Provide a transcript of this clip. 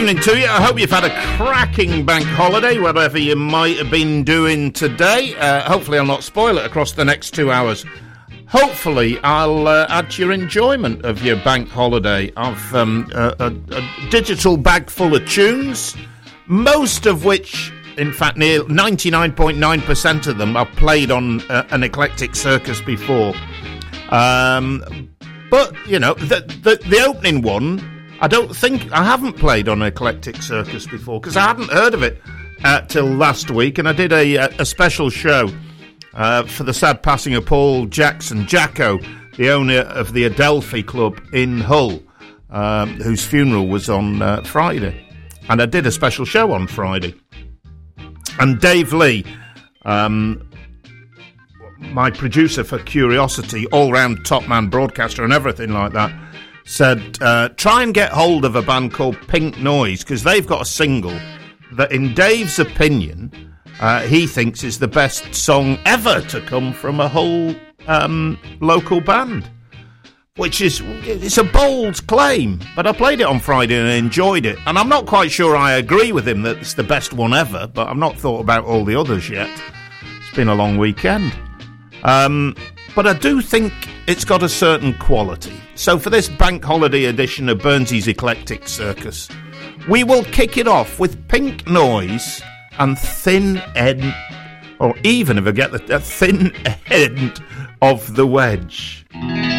evening to you. I hope you've had a cracking bank holiday, whatever you might have been doing today. Hopefully I'll not spoil it across the next 2 hours. Hopefully I'll add to your enjoyment of your bank holiday. I've a digital bag full of tunes, most of which, in fact, near 99.9% of them I've played on an Eclectic Circus before. But, you know, the opening one, I haven't played on Eclectic Circus before, because I hadn't heard of it till last week, and I did a special show for the sad passing of Paul Jackson, Jacko, the owner of the Adelphi Club in Hull, whose funeral was on Friday. And I did a special show on Friday. And Dave Lee, my producer for Curiosity, all-round top man broadcaster and everything like that, said, try and get hold of a band called Pink Noise, because they've got a single that, in Dave's opinion, he thinks is the best song ever to come from a whole local band. It's a bold claim, but I played it on Friday and enjoyed it. And I'm not quite sure I agree with him that it's the best one ever, but I've not thought about all the others yet. It's been a long weekend. But I do think it's got a certain quality. So for this bank holiday edition of Burnsy's Eclectic Circus, we will kick it off with Pink Noise and Thin End, or even if I get the thin end of the wedge.